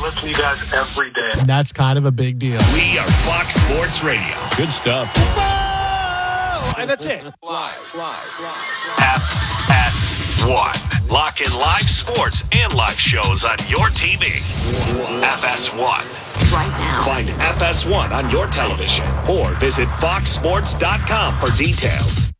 listen to you guys every day. And that's kind of a big deal. We are Fox Sports Radio. Good stuff. Whoa! And that's it. Live. FS1. Lock in live sports and live shows on your TV. FS1. Right now. Find FS1 on your television or visit foxsports.com for details.